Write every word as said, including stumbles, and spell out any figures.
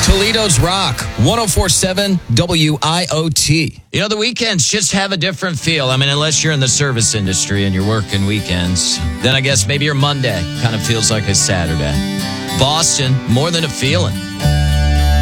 Toledo's Rock, one oh four point seven W I O T. You know, the weekends just have a different feel. I mean, unless you're in the service industry and you're working weekends, then I guess maybe your Monday kind of feels like a Saturday. Boston, more than a feeling.